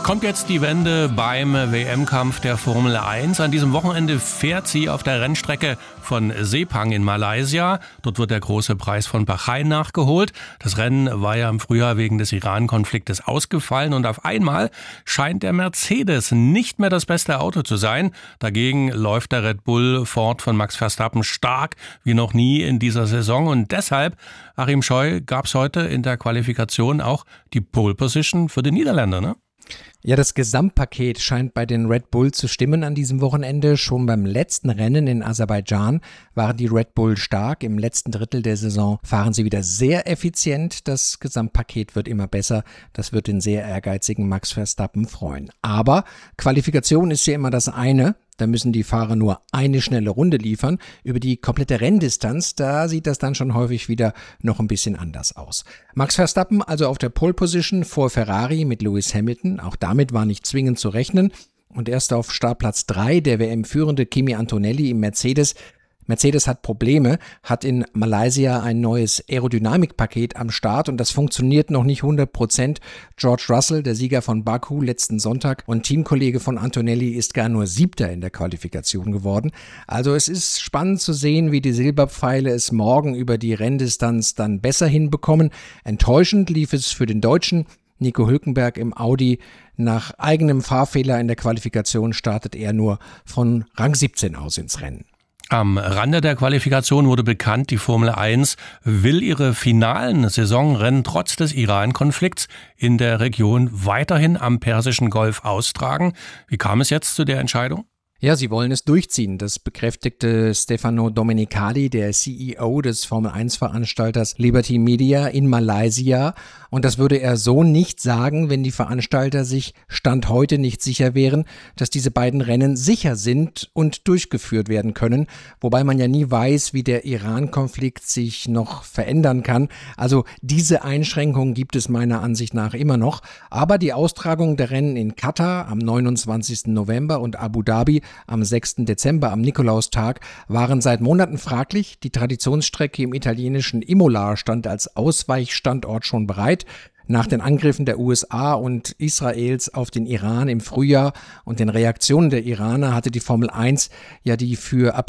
Kommt jetzt die Wende beim WM-Kampf der Formel 1. An diesem Wochenende fährt sie auf der Rennstrecke von Sepang in Malaysia. Dort wird der große Preis von Bahrain nachgeholt. Das Rennen war ja im Frühjahr wegen des Iran-Konfliktes ausgefallen und auf einmal scheint der Mercedes nicht mehr das beste Auto zu sein. Dagegen läuft der Red Bull Ford von Max Verstappen stark wie noch nie in dieser Saison und deshalb, Achim Scheu, gab es heute in der Qualifikation auch die Pole Position für den Niederländer, ne? Ja, das Gesamtpaket scheint bei den Red Bull zu stimmen an diesem Wochenende. Schon beim letzten Rennen in Aserbaidschan waren die Red Bull stark. Im letzten Drittel der Saison fahren sie wieder sehr effizient. Das Gesamtpaket wird immer besser. Das wird den sehr ehrgeizigen Max Verstappen freuen. Aber Qualifikation ist ja immer das eine. Da müssen die Fahrer nur eine schnelle Runde liefern. Über die komplette Renndistanz, da sieht das dann schon häufig wieder noch ein bisschen anders aus. Max Verstappen also auf der Pole Position vor Ferrari mit Lewis Hamilton. Auch damit war nicht zwingend zu rechnen. Und erst auf Startplatz 3 der WM-führende Kimi Antonelli im Mercedes. Mercedes hat Probleme, hat in Malaysia ein neues Aerodynamikpaket am Start und das funktioniert noch nicht 100%. George Russell, der Sieger von Baku letzten Sonntag und Teamkollege von Antonelli, ist gar nur 7. in der Qualifikation geworden. Also es ist spannend zu sehen, wie die Silberpfeile es morgen über die Renndistanz dann besser hinbekommen. Enttäuschend lief es für den Deutschen. Nico Hülkenberg im Audi. Nach eigenem Fahrfehler in der Qualifikation startet er nur von Rang 17 aus ins Rennen. Am Rande der Qualifikation wurde bekannt, die Formel 1 will ihre finalen Saisonrennen trotz des Iran-Konflikts in der Region weiterhin am Persischen Golf austragen. Wie kam es jetzt zu der Entscheidung? Ja, sie wollen es durchziehen. Das bekräftigte Stefano Domenicali, der CEO des Formel-1-Veranstalters Liberty Media in Malaysia. Und das würde er so nicht sagen, wenn die Veranstalter sich Stand heute nicht sicher wären, dass diese beiden Rennen sicher sind und durchgeführt werden können. Wobei man ja nie weiß, wie der Iran-Konflikt sich noch verändern kann. Also diese Einschränkungen gibt es meiner Ansicht nach immer noch. Aber die Austragung der Rennen in Katar am 29. November und Abu Dhabi am 6. Dezember, am Nikolaustag, waren seit Monaten fraglich. Die Traditionsstrecke im italienischen Imola stand als Ausweichstandort schon bereit. Nach den Angriffen der USA und Israels auf den Iran im Frühjahr und den Reaktionen der Iraner hatte die Formel 1 ja die für